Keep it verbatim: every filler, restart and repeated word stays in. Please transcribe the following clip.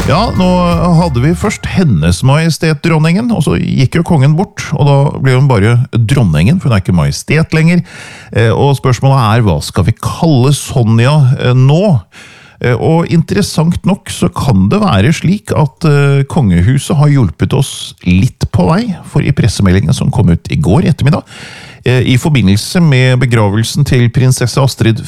Ja, nå hadde vi først hennes majestet dronningen, og så gikk jo kongen bort, og da ble hun bare dronningen, for hun er ikke majestet lenger. Og spørsmålet er, hva skal vi kalle Sonja nå? Og interessant nok så kan det være slik at kongehuset har hjulpet oss litt på vei, for i pressemeldingen som kom ut i går ettermiddag, i forbindelse med begravelsen til prinsesse Astrid